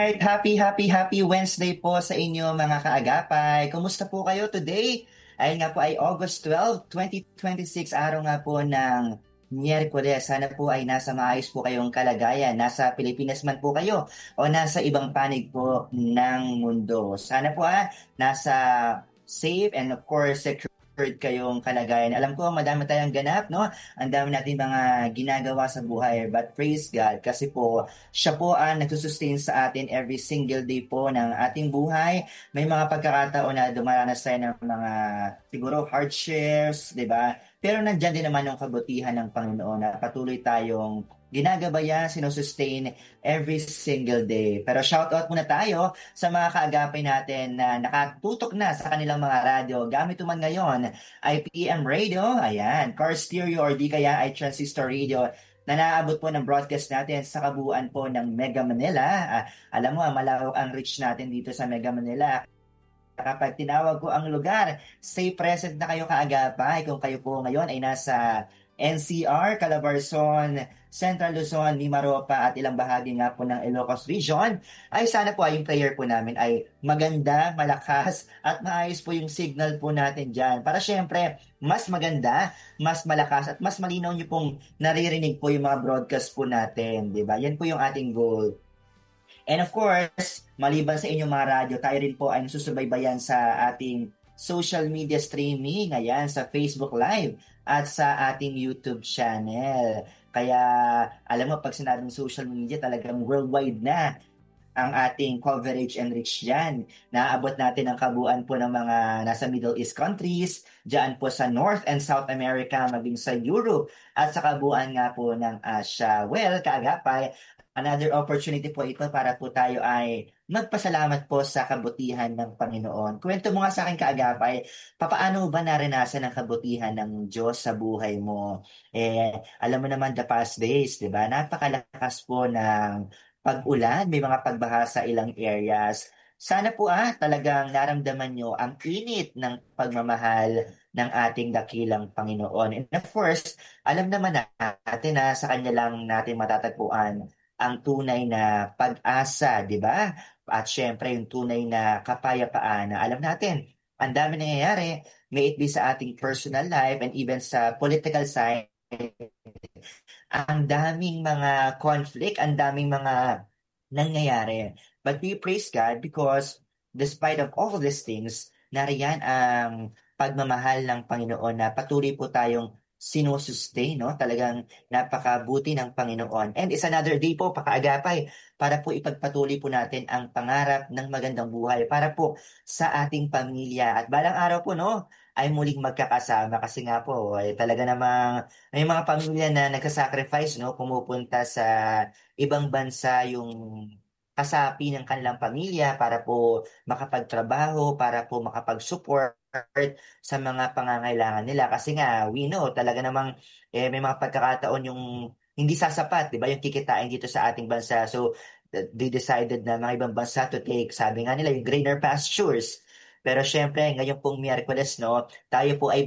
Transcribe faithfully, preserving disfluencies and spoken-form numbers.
Alright, happy, happy, happy Wednesday po sa inyo mga kaagapay. Kumusta po kayo today? Ayun nga po ay August twelfth, twenty twenty-six, araw nga po ng Miyerkules. Sana po ay nasa maayos po kayong kalagayan. Nasa Pilipinas man po kayo o nasa ibang panig po ng mundo. Sana po ah, nasa safe and of course secure kayong kalagayan. Alam ko madami tayong ganap, no? Ang dami natin mga ginagawa sa buhay. But praise God kasi po siya po ang nagsusustain sa atin every single day po ng ating buhay. May mga pagkakataon na dumaranas tayo ng mga siguro hardships, di ba? Pero nandyan din naman yung kabutihan ng Panginoon na patuloy tayong ginagabayan, sinusustain every single day. Pero shoutout muna tayo sa mga kaagapay natin na nakatutok na sa kanilang mga radyo. Gamit man ngayon ay P M Radio, ayan, car stereo or di kaya ay transistor radio na naaabot po ng broadcast natin sa kabuuan po ng Mega Manila. Ah, alam mo, malawak ang reach natin dito sa Mega Manila. Kapag tinawag ko ang lugar, stay present na kayo kaagapay. Kung kayo po ngayon ay nasa N C R, Calabarzon, Central Luzon, Mimaropa at ilang bahagi nga po ng Ilocos Region, ay sana po ay yung prayer po namin ay maganda, malakas at maayos po yung signal po natin dyan. Para syempre, mas maganda, mas malakas at mas malinaw nyo pong naririnig po yung mga broadcast po natin. Diba? Yan po yung ating goal. And of course, maliban sa inyong mga radyo, tayo rin po ay nasusubaybayan sa ating social media streaming, ayan, sa Facebook Live at sa ating YouTube channel. Kaya, alam mo, pag sinabing social media, talagang worldwide na ang ating coverage and reach dyan. Naaabot natin ang kabuuan po ng mga nasa Middle East countries, dyan po sa North and South America, maging sa Europe, at sa kabuuan nga po ng Asia. Well, kaagapay, another opportunity po ito para po tayo ay magpasalamat po sa kabutihan ng Panginoon. Kwento mo nga sa akin kaagapay, papaano ba naranasan ang kabutihan ng Diyos sa buhay mo? Eh, alam mo naman the past days, di ba? Napakalakas po ng pag-ulan, may mga pagbaha sa ilang areas. Sana po ah, talagang naramdaman nyo ang init ng pagmamahal ng ating dakilang Panginoon. And of course, alam naman natin na sa Kanya lang natin matatagpuan ang tunay na pag-asa, di ba? At syempre yung tunay na kapayapaan na alam natin, ang dami nangyayari, may it be sa ating personal life and even sa political side, ang daming mga conflict, ang daming mga nangyayari. But we praise God because despite of all these things, nariyan ang pagmamahal ng Panginoon na patuloy po tayong sinusustain, no? Talagang napakabuti ng Panginoon. And it's another day po, pakaagapay, para po ipagpatuloy po natin ang pangarap ng magandang buhay para po sa ating pamilya. At balang araw po, no, ay muling magkakasama kasi nga po, ay talaga namang may mga pamilya na nagsasacrifice, no, pumupunta sa ibang bansa yung kasapi ng kanilang pamilya para po makapagtrabaho, para po makapag-support sa mga pangangailangan nila. Kasi nga, we know, talaga namang eh, may mga pagkakataon yung hindi sasapat, di ba, yung kikitain dito sa ating bansa. So, th- they decided na mga ibang bansa to take, sabi nga nila, yung greener pastures. Pero syempre, ngayon pong Miyerkules, no, tayo po ay